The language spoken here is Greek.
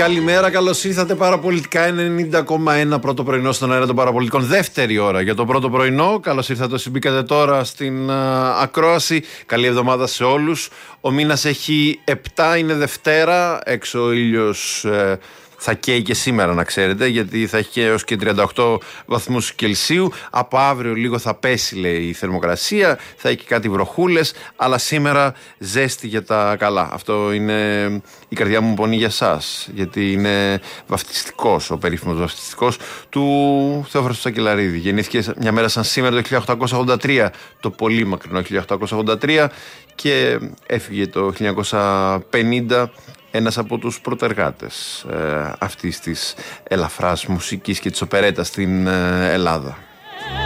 Καλημέρα, καλώς ήρθατε. Παραπολιτικά 90,1 πρώτο πρωινό στον αέρα των Παραπολιτικών. Δεύτερη ώρα για το πρώτο πρωινό. Καλώς ήρθατε όσοι μπήκατε τώρα στην ακρόαση. Καλή εβδομάδα σε όλους. Ο μήνας έχει 7, είναι Δευτέρα. Έξω ο ήλιος θα καίει και σήμερα, να ξέρετε, γιατί θα έχει και έως και 38 βαθμούς Κελσίου. Από αύριο λίγο θα πέσει, λέει, η θερμοκρασία, θα έχει και κάτι βροχούλες, αλλά σήμερα ζέστη για τα καλά. Αυτό είναι η καρδιά μου πονεί για σας, γιατί είναι βαφτιστικός, ο περίφημος βαφτιστικός του Θεόφραστου Σακελαρίδη. Γεννήθηκε μια μέρα σαν σήμερα το 1883, το πολύ μακρινό 1883, και έφυγε το 1950, ένας από τους πρωτεργάτες αυτής της ελαφράς μουσικής και της οπερέτας στην Ελλάδα.